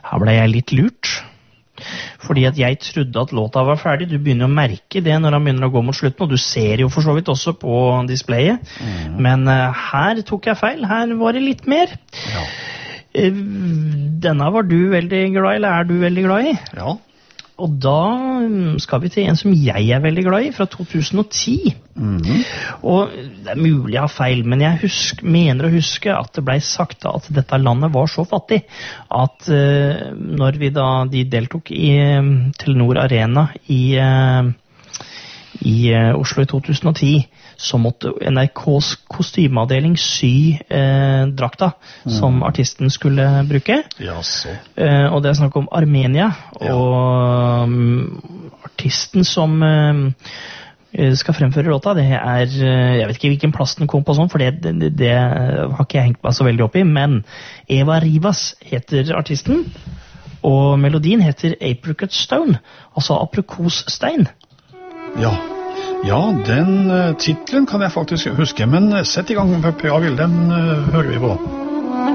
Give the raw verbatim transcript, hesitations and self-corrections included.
Her ble jeg litt lurt. Fordi at jeg trodde at låta var ferdig. Du begynner å merke det når han begynner å gå mot slutten, og du ser jo for så vidt også på displayet. Mm. Men uh, her tok jeg feil. Her var det litt mer. Ja. Uh, denne var du veldig glad i, eller er du veldig glad i? Ja. Og da skal vi til en som jeg er veldig glad i, fra to tusen og ti. Mm-hmm. Og det er mulig jeg har feil, men jeg husk, mener å huske at det ble sagt at dette landet var så fattig at uh, når vi da de deltok i um, Telenor Arena i, uh, i uh, Oslo i to tusen og ti, så måtte N R K's kostymeavdeling sy eh, drakta mm. som artisten skulle bruke. Ja, så. Eh, og det er snakk om Armenia, ja. Og um, artisten som um, skal fremføre låta, det er, jeg vet ikke hvilken plass den kom på sånn, for det, det, det har ikke jeg hengt meg så veldig opp i, men Eva Rivas heter artisten, og melodien heter Apricot Stone, altså aprikosstein. Ja. Ja, den uh, titlen kan jeg faktisk huske, men uh, sett i gang, Per Arild, den uh, hører vi på.